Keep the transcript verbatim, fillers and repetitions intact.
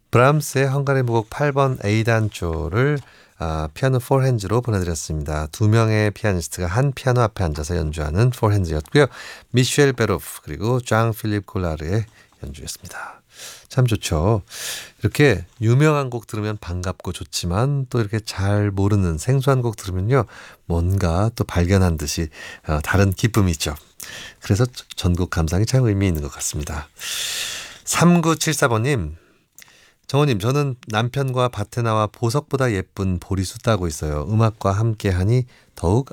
브람스의 헝가리 무곡 팔 번 A단조를 아, 피아노 사 핸즈로 보내드렸습니다. 두 명의 피아니스트가 한 피아노 앞에 앉아서 연주하는 사 핸즈였고요. 미셸 베로프 그리고 장 필립 콜라르의 연주였습니다. 참 좋죠. 이렇게 유명한 곡 들으면 반갑고 좋지만 또 이렇게 잘 모르는 생소한 곡 들으면요. 뭔가 또 발견한 듯이 어, 다른 기쁨이 있죠. 그래서 전국 감상이 참 의미 있는 것 같습니다. 삼구칠사 번님. 정호님, 저는 남편과 밭에 나와 보석보다 예쁜 보리수 따고 있어요. 음악과 함께하니 더욱